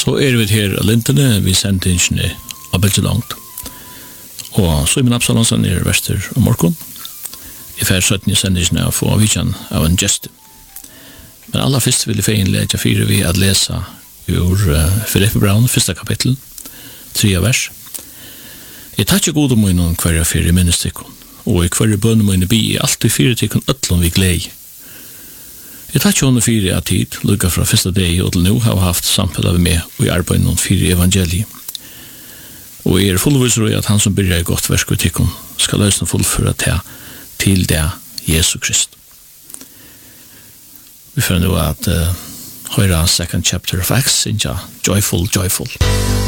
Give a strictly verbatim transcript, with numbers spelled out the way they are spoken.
Så er vi her av lintene, vi sendte ingene av veldig langt. Og så er min Absalonsen er Vester og Morkon. I ferd sytten i sendingene å få avvikjen av en gest. Men aller først vil jeg fein lege fire vi at lese ur uh, Philippi Brown, første kapittel, tre vers. Jeg tar ikke gode mine hver jeg fire minnestikon, og i hver bønne mine bi er alltid fire tikkun øtlån vi glei. Jeg tar ikke henne fire av tid, lukka fra første dag og til nå har haft samfunnet av meg og i arbeid noen fire evangelier. Og jeg er fullviser i at han som byrjar i godt versk og tikkun skal løsne fullføre til, til det Jesu Krist. Vi får nå at uh, høyre second chapter of Acts, Joyful, Joyful.